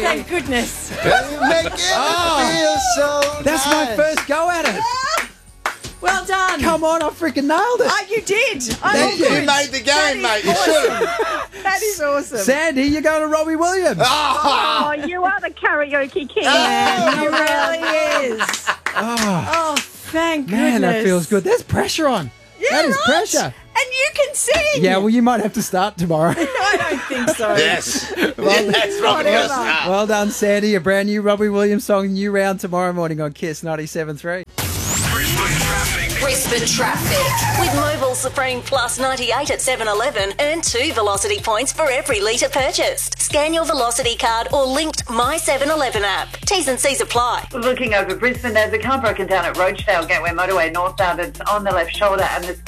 thank goodness. Make it feel so That's my first go at it. Well done. Come on, I freaking nailed it. Oh, you did. Thank you. You made the game, mate. You should have. That is awesome. Sandy, you're going to Robbie Williams. Oh, you are the karaoke king. He really is. Oh, thank goodness. Man, that feels good. There's pressure on. Yeah, that is right? pressure. And you can sing. Yeah, well, you might have to start tomorrow. I don't think so. Yes. Yes, Robbie. Whatever. Well done, Sandy. A brand new Robbie Williams song, new round tomorrow morning on Kiss 97.3. Brisbane Traffic. With Mobile Supreme Plus 98 at 7-Eleven, earn 2 Velocity points for every litre purchased. Scan your Velocity card or linked My 7-Eleven app. T's and C's apply. Looking over Brisbane, there's a car broken down at Rochedale Gateway Motorway northbound. It's on the left shoulder and there's